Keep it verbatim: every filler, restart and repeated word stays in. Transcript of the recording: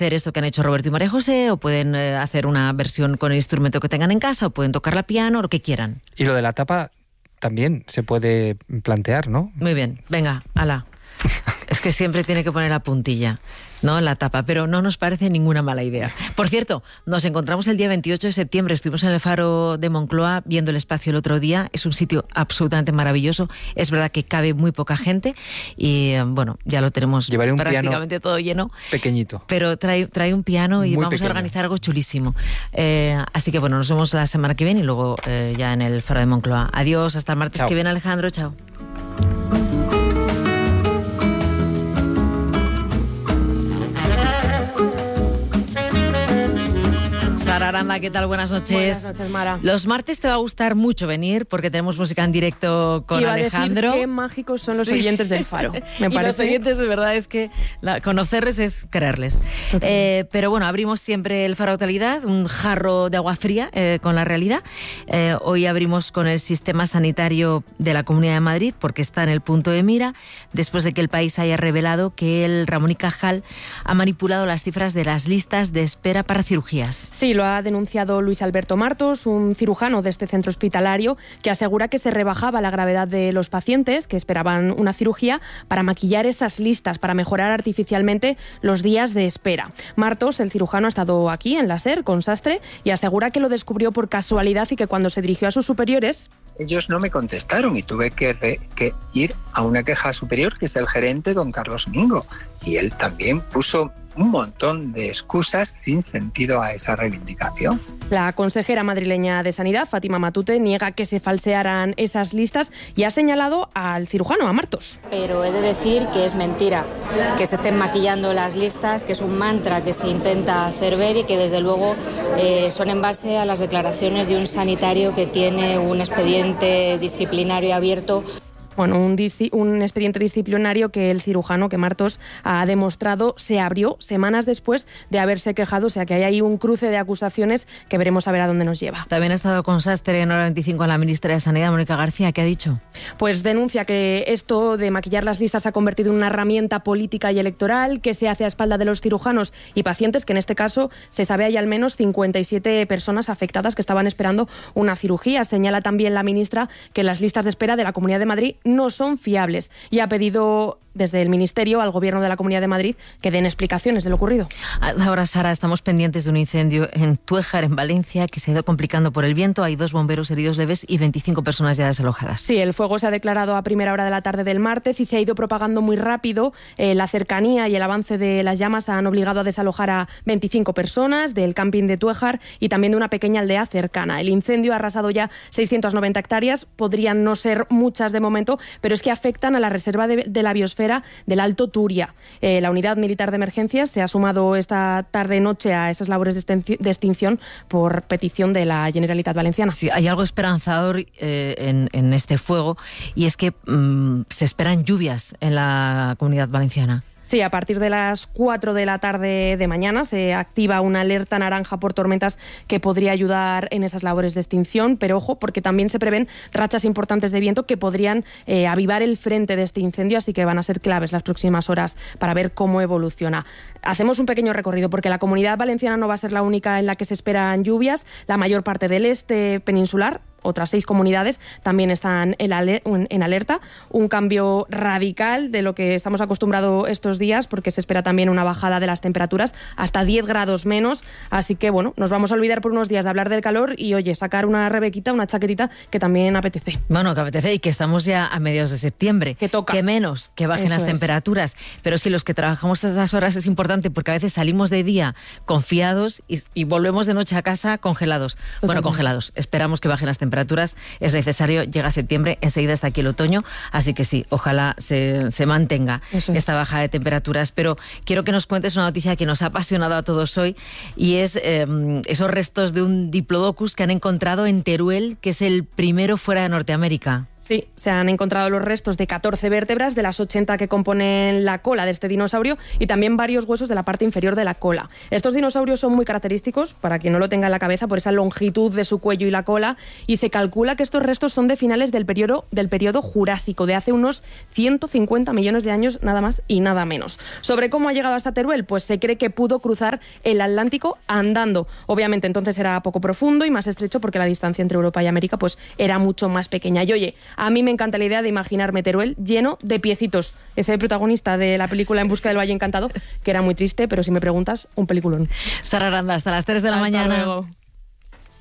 hacer esto que han hecho Roberto y María José, o pueden eh, hacer una versión con el instrumento que tengan en casa, o pueden tocar la piano, lo que quieran. Y lo de la tapa también se puede plantear, ¿no? Muy bien, venga, ala. Es que siempre tiene que poner la puntilla, ¿no?, en la tapa, pero no nos parece ninguna mala idea. Por cierto, nos encontramos el día veintiocho de septiembre, estuvimos en el Faro de Moncloa viendo el espacio el otro día, es un sitio absolutamente maravilloso, es verdad que cabe muy poca gente y, bueno, ya lo tenemos Llevaré un prácticamente todo lleno. Pequeñito. Pero trae, trae un piano y muy vamos pequeño. a organizar algo chulísimo. Eh, así que, bueno, nos vemos la semana que viene y luego eh, ya en el Faro de Moncloa. Adiós, hasta el martes Chao. que viene, Alejandro, chao. Sara Aranda, ¿qué tal? Buenas noches. Buenas noches, Mara. Los martes te va a gustar mucho venir porque tenemos música en directo con Iba Alejandro. A decir qué mágicos son los Sí. oyentes del Faro. Me y parece. los oyentes, de verdad, es que la, conocerles es creerles. Eh, pero bueno, abrimos siempre el Faro Actualidad, un jarro de agua fría eh, con la realidad. Eh, hoy abrimos con el sistema sanitario de la Comunidad de Madrid porque está en el punto de mira después de que el país haya revelado que el Ramón y Cajal ha manipulado las cifras de las listas de espera para cirugías. Sí, lo ha denunciado Luis Alberto Martos, un cirujano de este centro hospitalario, que asegura que se rebajaba la gravedad de los pacientes que esperaban una cirugía para maquillar esas listas, para mejorar artificialmente los días de espera. Martos, el cirujano, ha estado aquí en la SER con Sastre y asegura que lo descubrió por casualidad y que cuando se dirigió a sus superiores... Ellos no me contestaron y tuve que, re, que ir a una queja superior, que es el gerente, don Carlos Mingo. Y él también puso un montón de excusas sin sentido a esa reivindicación. La consejera madrileña de Sanidad, Fátima Matute, niega que se falsearan esas listas y ha señalado al cirujano, a Martos. Pero he de decir que es mentira, que se estén maquillando las listas, que es un mantra que se intenta hacer ver y que desde luego eh, son en base a las declaraciones de un sanitario que tiene un expediente disciplinario abierto. Bueno, un, un expediente disciplinario que el cirujano, que Martos ha demostrado, se abrió semanas después de haberse quejado, o sea que hay ahí un cruce de acusaciones que veremos a ver a dónde nos lleva. También ha estado con Sastre en Hora veinticinco a la ministra de Sanidad, Mónica García. ¿Qué ha dicho? Pues denuncia que esto de maquillar las listas se ha convertido en una herramienta política y electoral que se hace a espalda de los cirujanos y pacientes, que en este caso se sabe hay al menos cincuenta y siete personas afectadas que estaban esperando una cirugía. Señala también la ministra que las listas de espera de la Comunidad de Madrid no son fiables y ha pedido desde el Ministerio al Gobierno de la Comunidad de Madrid que den explicaciones de lo ocurrido. Ahora, Sara, estamos pendientes de un incendio en Tuéjar, en Valencia, que se ha ido complicando por el viento. Hay dos bomberos heridos leves y veinticinco personas ya desalojadas. Sí, el fuego se ha declarado a primera hora de la tarde del martes y se ha ido propagando muy rápido. Eh, la cercanía y el avance de las llamas han obligado a desalojar a veinticinco personas del camping de Tuéjar y también de una pequeña aldea cercana. El incendio ha arrasado ya seiscientas noventa hectáreas, podrían no ser muchas de momento, pero es que afectan a la reserva de, de la biosfera del Alto Turia. Eh, la Unidad Militar de Emergencias se ha sumado esta tarde-noche a esas labores de extinción por petición de la Generalitat Valenciana. Sí, hay algo esperanzador eh, en, en este fuego y es que mmm, se esperan lluvias en la Comunidad Valenciana. Sí, a partir de las cuatro de la tarde de mañana se activa una alerta naranja por tormentas que podría ayudar en esas labores de extinción, pero ojo, porque también se prevén rachas importantes de viento que podrían eh, avivar el frente de este incendio, así que van a ser claves las próximas horas para ver cómo evoluciona. Hacemos un pequeño recorrido porque la Comunidad Valenciana no va a ser la única en la que se esperan lluvias. La mayor parte del este peninsular, otras seis comunidades, también están en alerta. Un cambio radical de lo que estamos acostumbrados estos días, porque se espera también una bajada de las temperaturas hasta diez grados menos. Así que, bueno, nos vamos a olvidar por unos días de hablar del calor y, oye, sacar una rebequita, una chaquetita que también apetece. Bueno, que apetece y que estamos ya a mediados de septiembre. Que toca. Que menos, que bajen Eso las es. temperaturas. Pero es que los que trabajamos estas horas es importante porque a veces salimos de día confiados y, y volvemos de noche a casa congelados. Totalmente. Bueno, congelados. Esperamos que bajen las temperaturas. Es necesario, llega septiembre, enseguida está aquí el otoño, así que sí, ojalá se, se mantenga Eso esta es. baja de temperaturas. Pero quiero que nos cuentes una noticia que nos ha apasionado a todos hoy y es eh, esos restos de un Diplodocus que han encontrado en Teruel, que es el primero fuera de Norteamérica. Sí, se han encontrado los restos de catorce vértebras de las ochenta que componen la cola de este dinosaurio y también varios huesos de la parte inferior de la cola. Estos dinosaurios son muy característicos, para quien no lo tenga en la cabeza, por esa longitud de su cuello y la cola, y se calcula que estos restos son de finales del periodo, del periodo Jurásico, de hace unos ciento cincuenta millones de años, nada más y nada menos. Sobre cómo ha llegado hasta Teruel, pues se cree que pudo cruzar el Atlántico andando. Obviamente entonces era poco profundo y más estrecho porque la distancia entre Europa y América pues era mucho más pequeña. Y oye, a mí me encanta la idea de imaginarme Teruel lleno de piecitos. Ese protagonista de la película En busca del Valle Encantado, que era muy triste, pero si me preguntas, un peliculón. Sara Aranda, hasta las tres de la Hasta mañana. Luego.